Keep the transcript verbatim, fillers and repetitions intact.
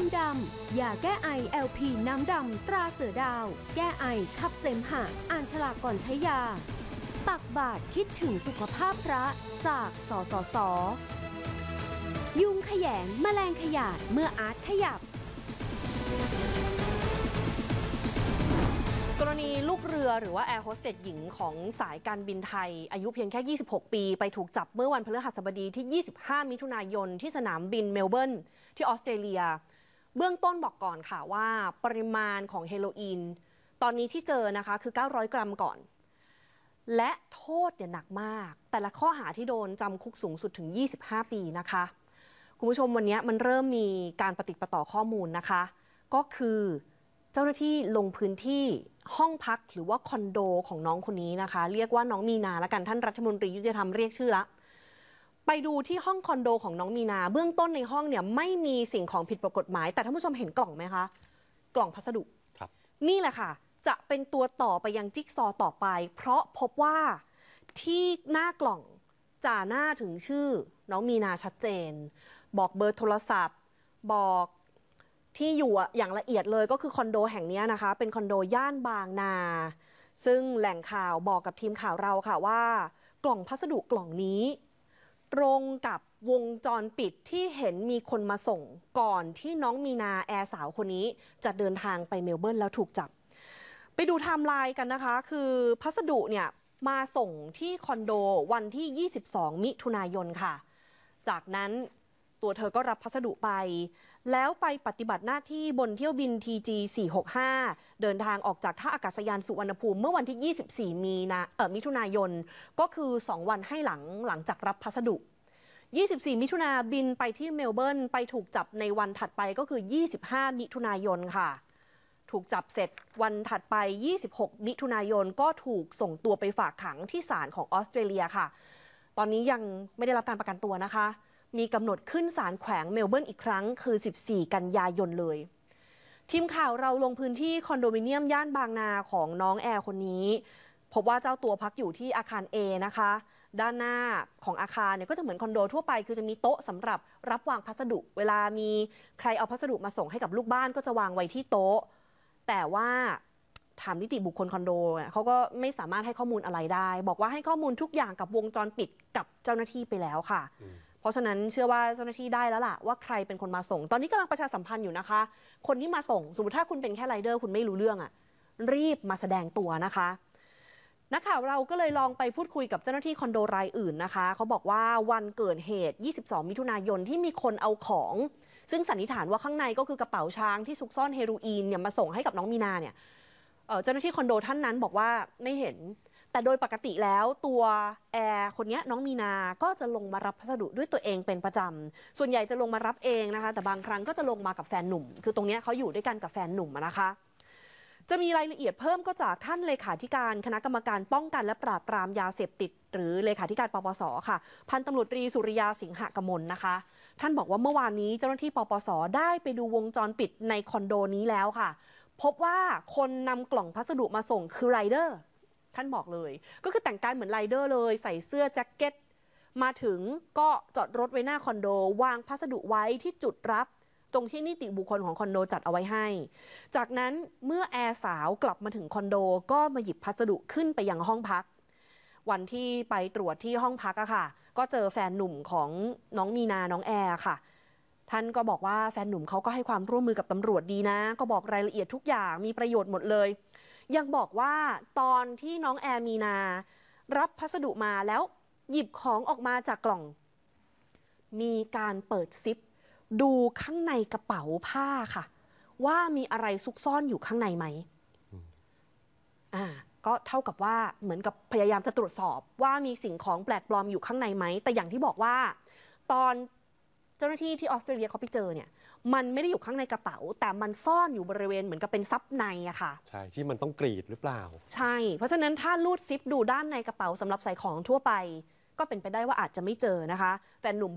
ำดำยาแก้ไอ แอล พี น้ำดำตราเสือดาวแก้ไอขับเสมหะอ่านฉลากก่อนใช้ยาตักบาตรคิดถึงสุขภาพพระจากสสส.ยุงขยงแมลงขยาดเมื่ออาร์ตขยับกรณีลูกเรือหรือว่าแอร์โฮสเตสหญิงของสายการบินไทยอายุเพียงแค่ยี่สิบหกปีไปถูกจับเมื่อวันพฤหัสบดีที่ยี่สิบห้ามิถุนายนที่สนามบินเมลเบิร์นที่ออสเตรเลียเบื้องต้นบอกก่อนค่ะว่าปริมาณของเฮโรอีนตอนนี้ที่เจอนะคะคือเก้าร้อยกรัมก่อนและโทษเนี่ยหนักมากแต่ละข้อหาที่โดนจำคุกสูงสุดถึงยี่สิบห้าปีนะคะคุณผู้ชมวันนี้มันเริ่มมีการปฏิปต่อข้อมูลนะคะก็คือเจ้าหน้าที่ลงพื้นที่ห้องพักหรือว่าคอนโดของน้องคนนี้นะคะเรียกว่าน้องมีนาละกันท่านรัฐมนตรียุติธรรมเรียกชื่อละไปดูที่ห้องคอนโดของน้องมีนาเบื้องต้นในห้องเนี่ยไม่มีสิ่งของผิดกฎหมายแต่ท่านผู้ชมเห็นกล่องไหมคะกล่องพัสดุครับนี่แหละค่ะจะเป็นตัวต่อไปยังจิ๊กซอว์ต่อไปเพราะพบว่าที่หน้ากล่องจ่าหน้าถึงชื่อน้องมีนาชัดเจนบอกเบอร์โทรศัพท์บอกที่อยู่อย่างละเอียดเลยก็คือคอนโดแห่งนี้นะคะเป็นคอนโดย่านบางนาซึ่งแหล่งข่าวบอกกับทีมข่าวเราค่ะว่ากล่องพัสดุกล่องนี้ตรงกับวงจรปิดที่เห็นมีคนมาส่งก่อนที่น้องมีนาแอร์สาวคนนี้จะเดินทางไปเมลเบิร์นแล้วถูกจับไปดูไทม์ไลน์กันนะคะคือพัสดุเนี่ยมาส่งที่คอนโดวันที่ยี่สิบสองมิถุนายนค่ะจากนั้นตัวเธอก็รับพัสดุไปแล้วไปปฏิบัติหน้าที่บนเที่ยวบิน ที จี สี่หกห้า เดินทางออกจากท่าอากาศยานสุวรรณภูมิเมื่อวันที่ยี่สิบสี่มีนาเอ่อมิถุนายนก็คือสองวันให้หลังหลังจากรับพัสดุยี่สิบสี่มิถุนาบินไปที่เมลเบิร์นไปถูกจับในวันถัดไปก็คือยี่สิบห้ามิถุนายนค่ะถูกจับเสร็จวันถัดไปยี่สิบหกมิถุนายนก็ถูกส่งตัวไปฝากขังที่ศาลของออสเตรเลียค่ะตอนนี้ยังไม่ได้รับการประกันตัวนะคะมีกำหนดขึ้นศาลแขวงเมลเบิร์นอีกครั้งคือสิบสี่กันยายนเลยทีมข่าวเราลงพื้นที่คอนโดมิเนียมย่านบางนาของน้องแอร์คนนี้พบว่าเจ้าตัวพักอยู่ที่อาคาร A นะคะด้านหน้าของอาคารเนี่ยก็จะเหมือนคอนโดทั่วไปคือจะมีโต๊ะสำหรับรับวางพัสดุเวลามีใครเอาพัสดุมาส่งให้กับลูกบ้านก็จะวางไว้ที่โต๊ะแต่ว่าถามนิติบุคคลคอนโดเขาก็ไม่สามารถให้ข้อมูลอะไรได้บอกว่าให้ข้อมูลทุกอย่างกับวงจรปิดกับเจ้าหน้าที่ไปแล้วค่ะเพราะฉะนั้นเชื่อว่าเจ้าหน้าที่ได้แล้วล่ะว่าใครเป็นคนมาส่งตอนนี้กำลังประชาสัมพันธ์อยู่นะคะคนที่มาส่งสมมติถ้าคุณเป็นแค่ไรเดอร์คุณไม่รู้เรื่องอ่ะรีบมาแสดงตัวนะคะนักข่าวเราก็เลยลองไปพูดคุยกับเจ้าหน้าที่คอนโดรายอื่นนะคะเขาบอกว่าวันเกิดเหตุยี่สิบสองมิถุนายนที่มีคนเอาของซึ่งสันนิษฐานว่าข้างในก็คือกระเป๋าช้างที่ซุกซ่อนเฮโรอีนเนี่ยมาส่งให้กับน้องมีนาเนี่ยเจ้าหน้าที่คอนโดท่านนั้นบอกว่าไม่เห็นแต่โดยปกติแล้วตัวแอร์คนนี้น้องมีนาก็จะลงมารับพัสดุด้วยตัวเองเป็นประจำส่วนใหญ่จะลงมารับเองนะคะแต่บางครั้งก็จะลงมากับแฟนหนุ่มคือตรงนี้เขาอยู่ด้วยกันกับแฟนหนุ่มนะคะจะมีรายละเอียดเพิ่มก็จากท่านเลขาธิการคณะกรรมการป้องกันและปราบปรามยาเสพติดหรือเลขาธิการปปส.ค่ะพันตำรวจตรีสุริยาสิงหกมลนะคะท่านบอกว่าเมื่อวานนี้เจ้าหน้าที่ปปส.ได้ไปดูวงจรปิดในคอนโดนี้แล้วค่ะพบว่าคนนำกล่องพัสดุมาส่งคือไรเดอร์ท่านบอกเลยก็คือแต่งกายเหมือนไรเดอร์เลยใส่เสื้อแจ็คเก็ตมาถึงก็จอดรถไว้หน้าคอนโดวางพัสดุไว้ที่จุดรับตรงที่นิติบุคคลของคอนโดจัดเอาไว้ให้จากนั้นเมื่อแอร์สาวกลับมาถึงคอนโดก็มาหยิบพัสดุขึ้นไปยังห้องพักวันที่ไปตรวจที่ห้องพักอะค่ะก็เจอแฟนหนุ่มของน้องมีนาน้องแอร์ค่ะท่านก็บอกว่าแฟนหนุ่มเขาก็ให้ความร่วมมือกับตำรวจดีนะก็บอกรายละเอียดทุกอย่างมีประโยชน์หมดเลยยังบอกว่าตอนที่น้องแอร์มีนารับพัสดุมาแล้วหยิบของออกมาจากกล่องมีการเปิดซิปดูข้างในกระเป๋าผ้าค่ะว่ามีอะไรซุกซ่อนอยู่ข้างในไหมอ่าก็เท่ากับว่าเหมือนกับพยายามจะตรวจสอบว่ามีสิ่งของแปลกปลอมอยู่ข้างในไหมแต่อย่างที่บอกว่าตอนเจ้าหน้าที่ที่ออสเตรเลียเขาไปเจอเนี่ยมันไม่ได้อยู่ข้างในกระเป๋าแต่มันซ่อนอยู่บริเวณเหมือนกับเป็นซับในอะค่ะใช่ที่มันต้องกรีดหรือเปล่าใช่เพราะฉะนั้นถ้าลูดซิปดูด้านในกระเป๋าสำหรับใส่ของทั่วไปก็เป็นไปได้ว่าอาจจะไม่เจอนะคะแฟนหนุ่ม